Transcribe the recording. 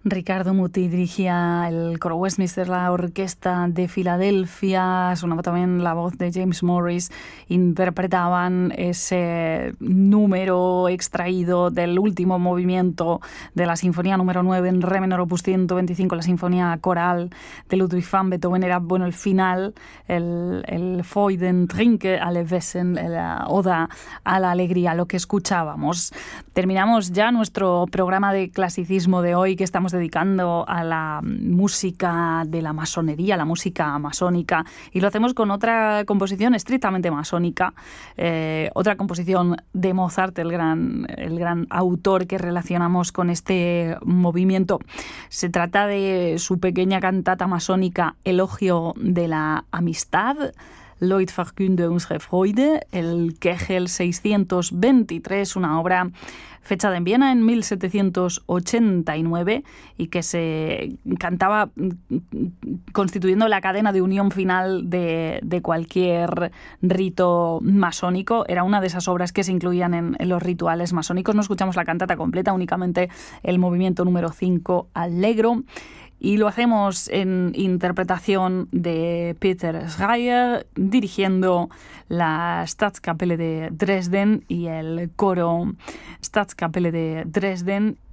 Ricardo Muti dirigía el coro Westminster, la orquesta de Filadelfia, sonaba también la voz de James Morris, interpretaban ese número extraído del último movimiento de la Sinfonía número 9 en re menor opus 125, la Sinfonía Coral de Ludwig van Beethoven. Era, bueno, el final, el Freuden trinke alle Wesen, la oda a la alegría, lo que escuchábamos. Terminamos ya nuestro programa de clasicismo de hoy, que estamos dedicando a la música de la masonería, la música masónica, y lo hacemos con otra composición estrictamente masónica, otra composición de Mozart, el gran autor que relacionamos con este movimiento. Se trata de su pequeña cantata masónica Elogio de la Amistad, Leut verkünde unsere Freude, el Kegel 623, una obra fechada en Viena en 1789 y que se cantaba constituyendo la cadena de unión final de cualquier rito masónico. Era una de esas obras que se incluían en los rituales masónicos. No escuchamos la cantata completa, únicamente el movimiento número 5, Allegro. Y lo hacemos en interpretación de Peter Schreier, dirigiendo la Staatskapelle de Dresden y el coro Staatskapelle de Dresden.